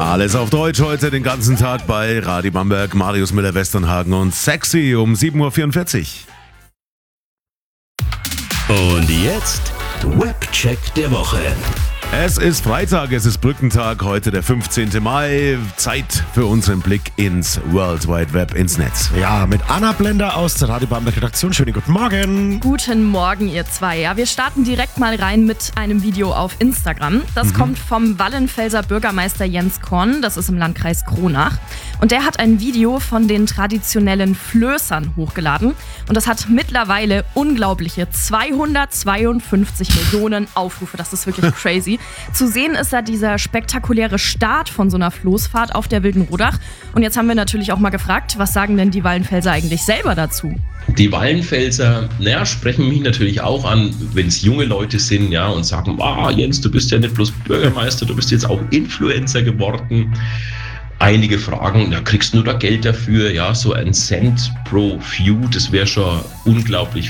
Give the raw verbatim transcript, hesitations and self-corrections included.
Alles auf Deutsch heute den ganzen Tag bei Radio Bamberg, Marius Müller-Westernhagen und Sexy um sieben Uhr vierundvierzig. Und jetzt Webcheck der Woche. Es ist Freitag, es ist Brückentag, heute der fünfzehnten Mai. Zeit für unseren Blick ins World Wide Web, ins Netz. Ja, mit Anna Blender aus der Radio Bamberg Redaktion. Schönen guten Morgen. Guten Morgen, ihr zwei. Ja, wir starten direkt mal rein mit einem Video auf Instagram. Das mhm. kommt vom Wallenfelser Bürgermeister Jens Korn, das ist im Landkreis Kronach. Und der hat ein Video von den traditionellen Flößern hochgeladen. Und das hat mittlerweile unglaubliche zweihundertzweiundfünfzig Millionen Aufrufe. Das ist wirklich crazy. Zu sehen ist da dieser spektakuläre Start von so einer Floßfahrt auf der Wilden Rodach. Und jetzt haben wir natürlich auch mal gefragt, was sagen denn die Wallenfelser eigentlich selber dazu? Die Wallenfelser, naja, sprechen mich natürlich auch an, wenn es junge Leute sind, ja, und sagen, ah, Jens, du bist ja nicht bloß Bürgermeister, du bist jetzt auch Influencer geworden. Einige fragen, da kriegst du da Geld dafür, ja, so ein Cent pro View, das wäre schon unglaublich